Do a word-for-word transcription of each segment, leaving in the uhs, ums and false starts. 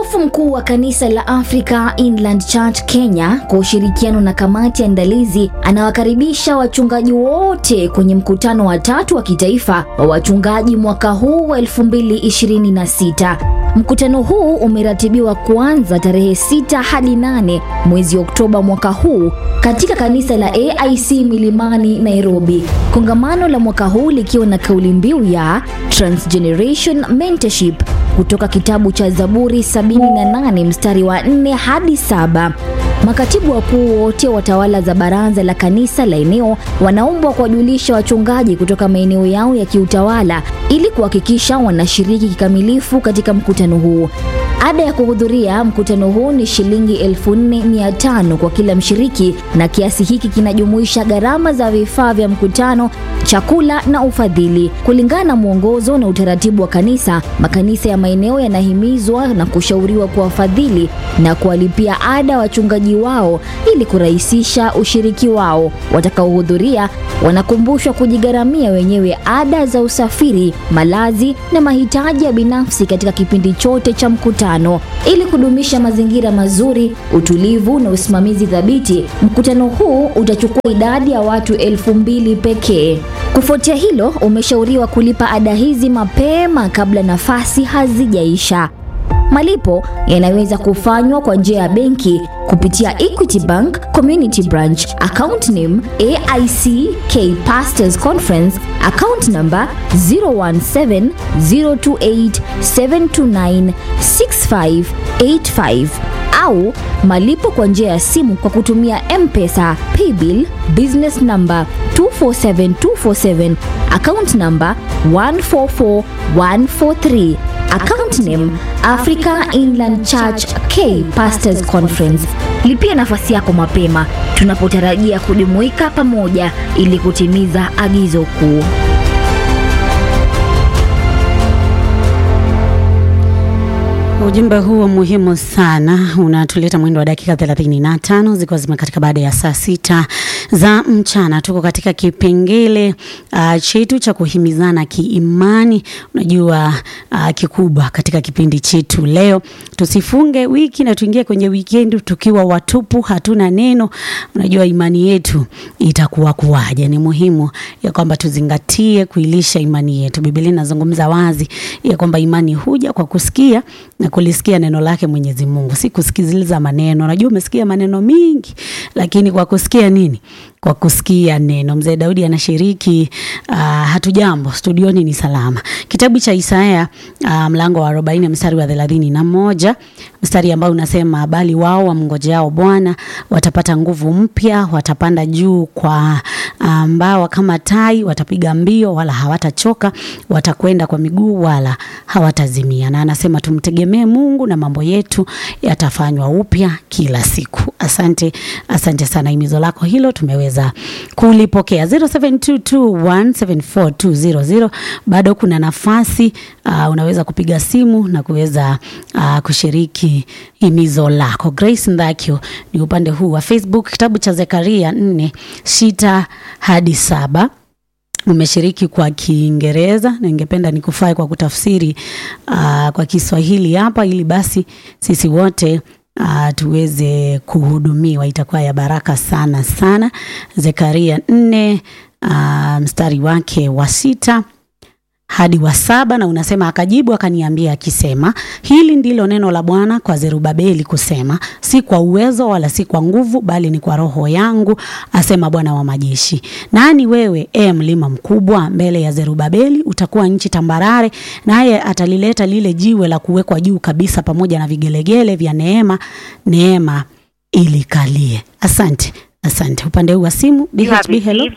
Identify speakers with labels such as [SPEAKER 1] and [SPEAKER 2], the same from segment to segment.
[SPEAKER 1] Askofu mkuu wa kanisa la Africa Inland Church Kenya kwa ushirikiano na kamati ya andalizi anawakaribisha wachungaji wote kwenye mkutano wa tatu wa kitaifa wa wachungaji mwaka huu wa elfu mbili ishirini na sita. Mkutano huu umeratibiwa kuanza tarehe sita hadi nane mwezi Oktoba mwaka huu katika kanisa la A I C Milimani, Nairobi. Kongamano la mwaka huu likiwa na kauli mbiu ya Transgeneration Mentorship kutoka kitabu cha Zaburi sabini na nane mstari wa nne hadi saba. Makatibu wakuu wote wa tawala za baraza la kanisa la eneo wanaombwa kuwajulisha wachungaji kutoka maeneo yao ya kiutawala ili kuhakikisha wanashiriki kikamilifu katika mkutano huu. Ada ya kuhudhuria mkutano huu ni shilingi elfu nne mia tano kwa kila mshiriki, na kiasi hiki kinajumuisha gharama za vifaa vya mkutano, chakula na ufadhili. Kulingana na mwongozo na utaratibu wa kanisa, makanisa ya maeneo yanahimizwa na kushauriwa kuwafadhili na kuwalipia ada wachungaji wao ili kurahisisha ushiriki wao. Watakaohudhuria wanakumbushwa kujigharamia wenyewe ada za usafiri, malazi na mahitaji ya binafsi katika kipindi chote cha mkutano. Ili kudumisha mazingira mazuri, utulivu na usimamizi thabiti, mkutano huu utachukua idadi ya watu elfu mbili pekee. Kufuatia hilo, umeshauriwa kulipa ada hizi mapema kabla nafasi hazijaisha. Malipo yanaweza kufanywa kwa njia ya benki kupitia Equity Bank Community Branch, account name A I C K Pastors Conference, account number zero one seven zero two eight seven two nine six five eight five, au malipo kwa njia ya simu kwa kutumia M-Pesa, Paybill, business number two four seven two four seven, account number one four four one four three, account name Africa Inland Church K Pastors Conference. Lipia nafasi yako mapema tunapotarajia kujumuika pamoja ili kutimiza agizo kuu.
[SPEAKER 2] Ujumbe huu muhimu sana unatuleta mwendo wa dakika thelathini na tano ziko zimekatika baada ya saa sita za mchana. Tuko katika kipengele uh, chetu cha kuhimizana kiimani. Unajua uh, kikubwa katika kipindi chetu leo, tusifunge wiki na tuingie kwenye weekend tukiwa watupu, hatuna neno. Unajua imani yetu itakuwa kuwaje? Ni muhimu ya kwamba tuzingatie kuilisha imani yetu. Biblia inazungumza wazi ya kwamba imani huja kwa kusikia na kulisikia neno lake Mwenyezi Mungu, si kusikiliza maneno. Unajua umesikia maneno mingi, lakini kwa kusikia nini? Kwa kusikia neno. Mzee Daudi anashiriki uh, hatujambo, studioni ni salama. Kitabu cha Isaya uh, mlango wa arobaini mstari wa thelathini na moja, mstari ambao unasema bali wao wamngojeao Bwana watapata nguvu mpya, watapanda juu kwa ambao uh, kama tai, watapiga mbio wala hawatachoka, watakwenda kwa miguu wala hawatazimia. Na anasema tumtegemee Mungu na mambo yetu yatafanywa upya kila siku. Asante, asante sana, himizo lako hilo tumeweza kulipokea. zero seven two two one seven four two zero zero. Bado kuna nafasi, uh, unaweza kupiga simu na kuweza uh, kushiriki himizo lako. Grace Ndakio ni upande huu wa Facebook. Kitabu cha Zekaria nne sita hadi saba umeshiriki kwa Kiingereza, na ningependa nikufai kwa kutafsiri uh, kwa Kiswahili hapa, ili basi sisi wote Uh, tuweze kuhudumiwa. Itakuwa ya baraka sana sana. Zekaria nne uh, mstari wake wa sita hadi wa saba, na unasema akajibu akaniambia akisema, hili ndilo neno la Bwana kwa Zerubabeli kusema, si kwa uwezo wala si kwa nguvu, bali ni kwa roho yangu, asema Bwana wa majeshi. Nani wewe, e mlima mkubwa? Mbele ya Zerubabeli utakuwa nchi tambarare, naye atalileta lile jiwe la kuwekwa juu kabisa pamoja na vigelegele vya neema, neema ilikalie. Asante, asante. Upande huu wa simu, B H B, hello.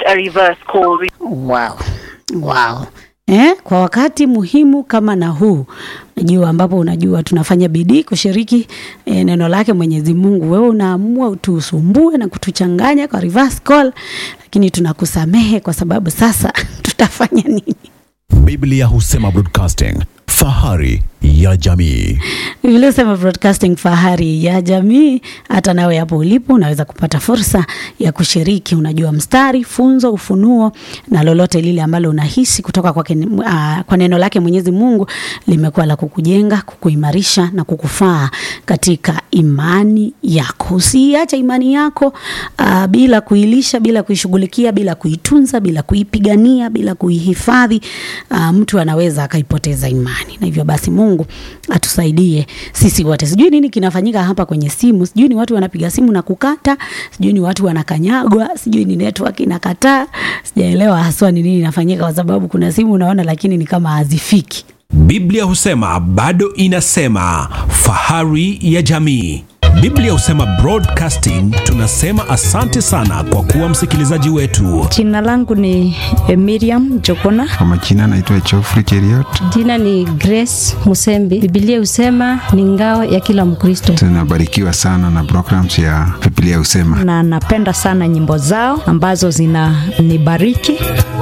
[SPEAKER 2] Wow, wow. Eh, kwa wakati muhimu kama na huu, najua ambapo unajua tunafanya bidii kushiriki eh, neno lake Mwenyezi Mungu, wewe unaamua utusumbue na kutuchanganya kwa reverse call, lakini tunakusamehe kwa sababu sasa tutafanya nini?
[SPEAKER 3] Biblia husema Broadcasting, fahari ya jamii.
[SPEAKER 2] Vile sema broadcasting fahari ya jamii, hata nawe hapo ulipo unaweza kupata fursa ya kushiriki. Unajua mstari, funzo, ufunuo na lolote lile ambalo unahisi kutoka kwa, ken, uh, kwa neno lake Mwenyezi Mungu limekuwa la kukujenga, kukuimarisha na kukufaa katika imani yako. Usiache imani yako uh, bila kuilisha, bila kuishughulikia, bila kuitunza, bila kuipigania, bila kuihifadhi. Uh, mtu anaweza akaipoteza imani. Na hivyo basi Mungu atusaidie sisi wote. Sijui nini kinafanyika hapa kwenye simu. Sijui ni watu wanapiga simu na kukata, sijui ni watu wanakanyagwa, sijui ni network inakataa. Sijaelewa haswa ni nini inafanyika, kwa sababu kuna simu unaona lakini ni kama hazifiki.
[SPEAKER 4] Biblia husema bado inasema, fahari ya jamii. Biblia husema broadcasting, tunasema asante sana kwa kuwa msikilizaji wetu.
[SPEAKER 5] Jina langu ni Miriam Jokona.
[SPEAKER 6] Kwa majina naitwa Geoffrey Cheriot.
[SPEAKER 5] Jina ni Grace Musembi. Biblia husema ni ngao ya kila Mkristo.
[SPEAKER 6] Tunabarikiwa sana na programs ya Biblia husema.
[SPEAKER 5] Na napenda sana nyimbo zao ambazo zinanibariki.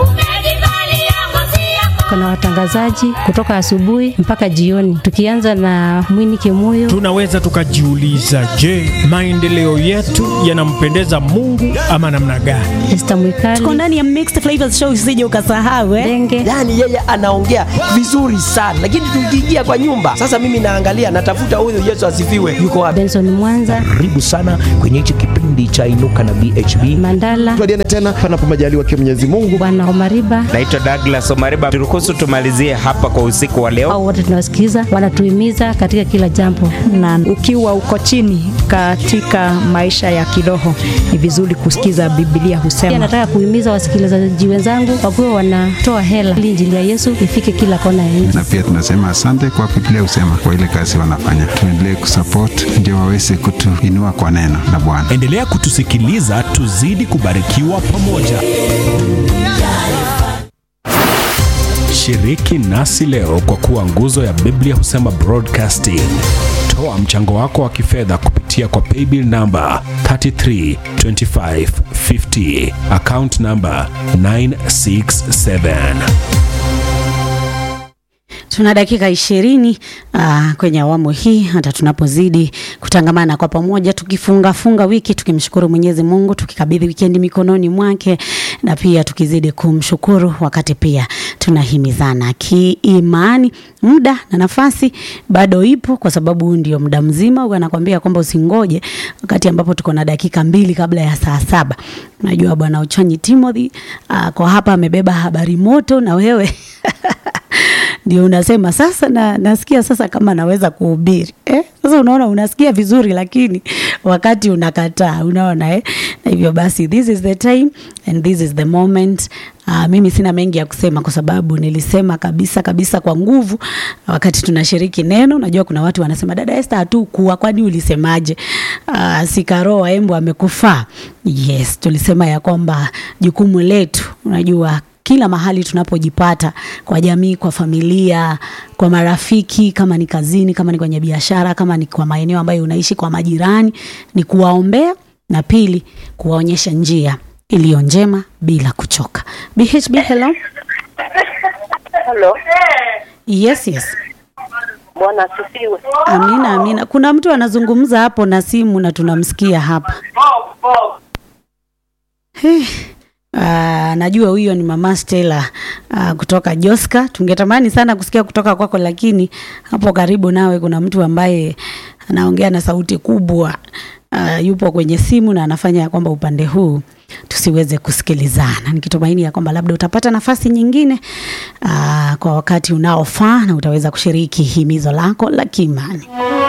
[SPEAKER 5] Kuna watangazaji kutoka asubuhi mpaka jioni. Tukianza na Mwini Kimuyo,
[SPEAKER 7] tunaweza tukajiuliza, je, maendeleo yetu yanampendeza Mungu ama namna gani?
[SPEAKER 5] Esther Mwikali.
[SPEAKER 2] Tuko ndani ya Mixed Flavors Show, usije ukasahau eh.
[SPEAKER 5] Denge.
[SPEAKER 8] Yaani yeye anaongea vizuri sana, lakini tukiingia kwa nyumba sasa mimi naangalia natafuta huyu Yesu asifiwe yuko wapi.
[SPEAKER 5] Benson Mwanza.
[SPEAKER 9] Karibu sana kwenye hichi kipindi cha Inuka na B H B.
[SPEAKER 5] Mandala.
[SPEAKER 10] Tuadiane tena panapo majaliwa kwa Mwenyezi Mungu.
[SPEAKER 5] Bwana Omariba.
[SPEAKER 11] Naitwa Douglas Omariba. Turuhusu tumalizie hapa kwa usiku wa leo.
[SPEAKER 5] Au wote tunawasikiza, wanatuhimiza katika kila jambo.
[SPEAKER 12] Na ukiwa uko chini katika maisha ya kiroho, ni vizuri kusikiza Biblia husema.
[SPEAKER 5] Pia nataka kuhimiza wasikilizaji wenzangu wakuwe wanatoa hela ili injili ya Yesu ifike kila kona ya nchi.
[SPEAKER 6] Na pia tunasema asante kwa Biblia husema kwa ile kazi wanafanya. Tuendelee kusupport ndio waweze kutuinua kwa neno la Bwana.
[SPEAKER 4] Endelea kutusikiliza, tuzidi kubarikiwa pamoja. Shiriki nasi leo kwa kuwa nguzo ya Biblia husema broadcasting. Toa mchango wako wa kifedha kupitia kwa paybill number three three two five five zero, account number nine six seven.
[SPEAKER 2] Tuna dakika ishirini uh, kwenye awamu hii, hata tunapozidi kutangamana kwa pamoja, tukifunga funga wiki, tukimshukuru Mwenyezi Mungu, tukikabidhi weekend mikononi mwake, na pia tukizidi kumshukuru, wakati pia tunahimizana kiimani. Muda na nafasi bado ipo, kwa sababu ndio muda mzima. Wanakuambia kwamba usingoje wakati ambapo tuko na dakika mbili kabla ya saa saba. Unajua bwana Uchanyi Timothy uh, kwa hapa amebeba habari moto, na wewe ndio unasema sasa na nasikia sasa kama naweza kuhubiri. Eh? Sasa unaona unasikia vizuri lakini wakati unakataa, unaona eh? Na hivyo basi this is the time and this is the moment. Uh, mimi sina mengi ya kusema kwa sababu nilisema kabisa kabisa kwa nguvu wakati tunashiriki neno. Unajua kuna watu wanasema dada Esther hatukuwa, kwani ulisemaje? Uh, Sikaro wa Embu amekufa. Yes, tulisema ya kwamba jukumu letu, unajua kila mahali tunapojipata, kwa jamii, kwa familia, kwa marafiki, kama ni kazini, kama ni kwenye biashara, kama ni kwa maeneo ambayo unaishi, kwa majirani, ni kuwaombea, na pili kuwaonyesha njia iliyo njema bila kuchoka. B H B, hello.
[SPEAKER 13] Hello.
[SPEAKER 2] Yes, yes.
[SPEAKER 13] Bwana asifiwe.
[SPEAKER 2] Amina, amina. Kuna mtu anazungumza hapo na simu na tunamsikia hapa. Hey. Uh, najua huyo ni Mama Stella uh, kutoka Joska. Tungetamani sana kusikia kutoka kwako, lakini hapo karibu nawe kuna mtu ambaye anaongea na sauti kubwa, uh, yupo kwenye simu na anafanya ya kwamba upande huu tusiweze kusikilizana. Nikitumaini ya kwamba labda utapata nafasi nyingine uh, kwa wakati unaofaa na utaweza kushiriki himizo lako la kiimani.